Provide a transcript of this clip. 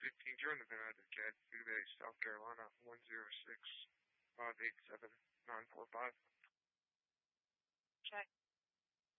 15 during the Connecticut, Bay, South Carolina, 106-587-945. Check.